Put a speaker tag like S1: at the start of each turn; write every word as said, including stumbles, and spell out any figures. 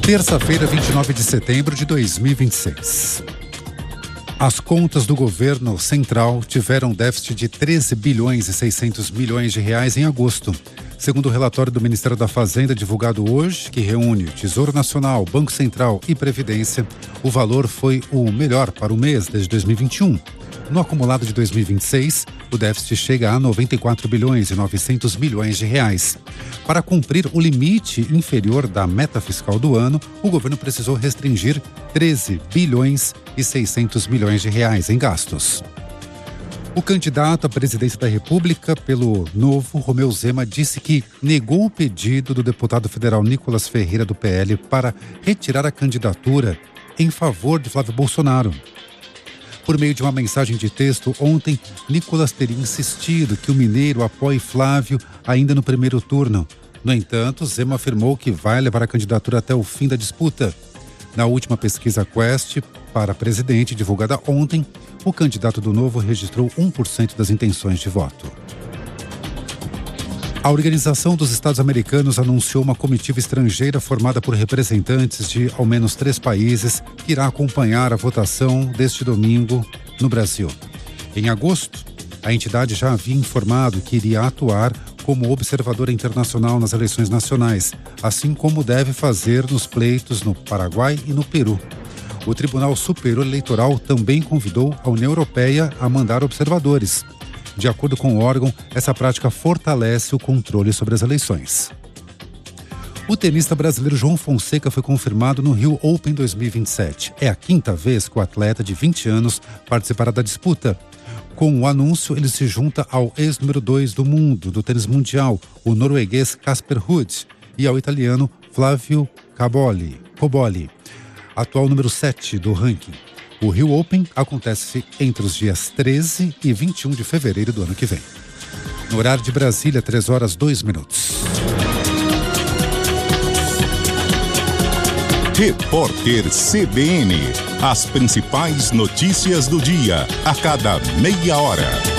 S1: Terça-feira, vinte e nove de setembro de dois mil e vinte e seis. As contas do governo central tiveram déficit de treze bilhões e seiscentos milhões de reais em agosto. Segundo o relatório do Ministério da Fazenda divulgado hoje, que reúne Tesouro Nacional, Banco Central e Previdência, o valor foi o melhor para o mês desde dois mil e vinte e um. No acumulado de dois mil e vinte e seis, o déficit chega a noventa e quatro bilhões e novecentos milhões de reais. Para cumprir o limite inferior da meta fiscal do ano, o governo precisou restringir treze bilhões e seiscentos milhões de reais em gastos. O candidato à presidência da República pelo Novo, Romeu Zema, disse que negou o pedido do deputado federal Nicolas Ferreira, do P L, para retirar a candidatura em favor de Flávio Bolsonaro. Por meio de uma mensagem de texto, ontem, Nicolas teria insistido que o mineiro apoie Flávio ainda no primeiro turno. No entanto, Zema afirmou que vai levar a candidatura até o fim da disputa. Na última pesquisa Quest para presidente, divulgada ontem, o candidato do Novo registrou um por cento das intenções de voto. A Organização dos Estados Americanos anunciou uma comitiva estrangeira formada por representantes de ao menos três países que irá acompanhar a votação deste domingo no Brasil. Em agosto, a entidade já havia informado que iria atuar como observadora internacional nas eleições nacionais, assim como deve fazer nos pleitos no Paraguai e no Peru. O Tribunal Superior Eleitoral também convidou a União Europeia a mandar observadores. De acordo com o órgão, essa prática fortalece o controle sobre as eleições. O tenista brasileiro João Fonseca foi confirmado no Rio Open dois mil e vinte e sete. É a quinta vez que o atleta de vinte anos participará da disputa. Com o anúncio, ele se junta ao ex-número dois do mundo do tênis mundial, o norueguês Casper Ruud, e ao italiano Flavio Cobolli, Cobolli, atual número sete do ranking. O Rio Open acontece entre os dias treze e vinte e um de fevereiro do ano que vem. No horário de Brasília, três horas e dois minutos.
S2: Repórter C B N. As principais notícias do dia, a cada meia hora.